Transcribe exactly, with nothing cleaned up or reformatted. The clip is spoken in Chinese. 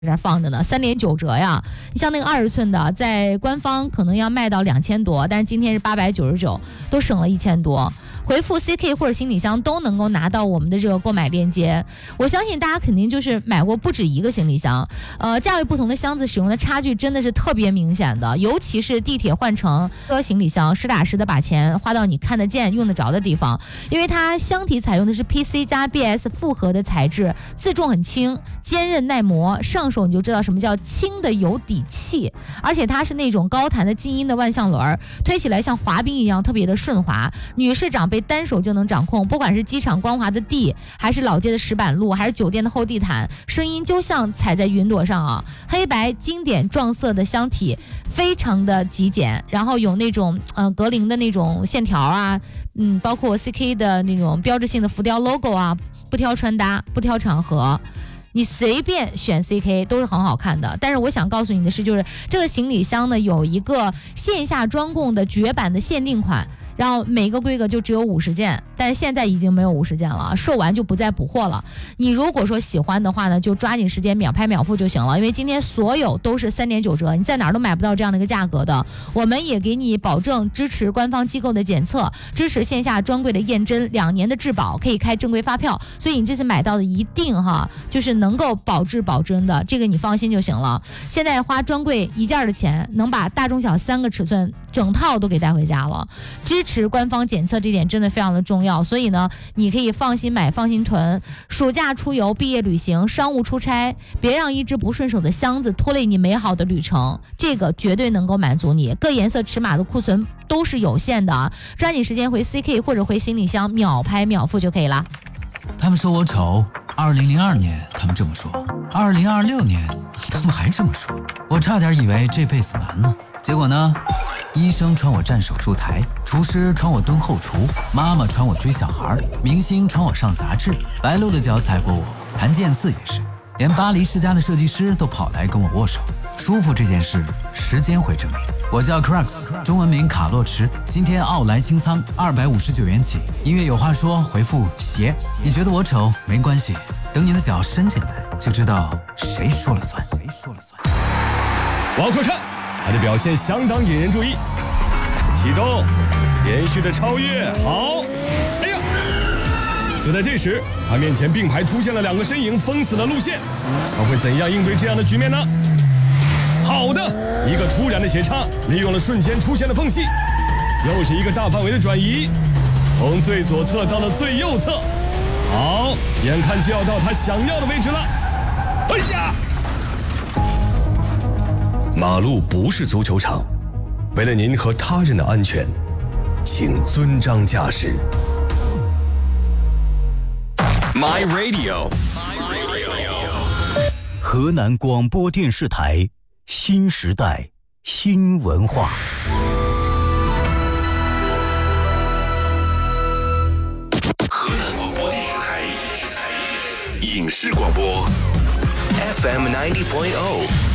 在这放着呢，三点九折呀！你像那个二十寸的，在官方可能要卖到两千多，但是今天是八百九十九，都省了一千多。回复 C K 或者行李箱都能够拿到我们的这个购买链接。我相信大家肯定就是买过不止一个行李箱，呃，价位不同的箱子使用的差距真的是特别明显的，尤其是地铁换乘的行李箱，实打实的把钱花到你看得见、用得着的地方，因为它箱体采用的是 P C 加 B S 复合的材质，自重很轻，坚韧耐磨，上手你就知道什么叫轻的有底气，而且它是那种高弹的静音的万向轮，推起来像滑冰一样特别的顺滑，女士长辈单手就能掌控，不管是机场光滑的地，还是老街的石板路，还是酒店的厚地毯，声音就像踩在云朵上啊！黑白经典撞色的箱体，非常的极简，然后有那种呃格林的那种线条啊，嗯，包括 C K 的那种标志性的浮雕 logo 啊，不挑穿搭，不挑场合。你随便选 C K 都是很好看的，但是我想告诉你的是，就是这个行李箱呢有一个线下专供的绝版的限定款，然后每个规格就只有五十件，但是现在已经没有五十件了，售完就不再补货了。你如果说喜欢的话呢，就抓紧时间秒拍秒付就行了，因为今天所有都是三点九折，你在哪儿都买不到这样的一个价格的。我们也给你保证支持官方机构的检测，支持线下专柜的验真，两年的质保，可以开正规发票，所以你这次买到的一定哈就是能够保质保真的，这个你放心就行了。现在花专柜一件的钱，能把大中小三个尺寸整套都给带回家了。支持官方检测这点真的非常的重要，所以呢，你可以放心买，放心囤。暑假出游、毕业旅行、商务出差，别让一只不顺手的箱子拖累你美好的旅程。这个绝对能够满足你。各颜色尺码的库存都是有限的啊，抓紧时间回 C K 或者回行李箱，秒拍秒付就可以了。 他们说我丑，二零零二年他们这么说，二零二六年他们还这么说，我差点以为这辈子完了。结果呢，医生传我站手术台，厨师传我蹲后厨，妈妈传我追小孩，明星传我上杂志，白鹿的脚踩过我，谭健次也是，连巴黎世家的设计师都跑来跟我握手。舒服这件事，时间会证明。我叫 Crux， 中文名卡洛驰，今天奥莱清仓二百五十九元起。音乐有话说，回复鞋。你觉得我丑没关系，等你的脚伸进来，就知道谁说了算。谁说了算？ 往快看！他的表现相当引人注意，启动，连续的超越，好，哎呀！就在这时，他面前并排出现了两个身影，封死了路线。他会怎样应对这样的局面呢？好的，一个突然的斜插，利用了瞬间出现的缝隙，又是一个大范围的转移，从最左侧到了最右侧。好，眼看就要到他想要的位置了。哎呀！马路不是足球场，为了您和他人的安全，请遵章驾驶。 My Radio， 河南广播电视台新时代新文化。 河南广播电视台影视广播 F M 九十点零。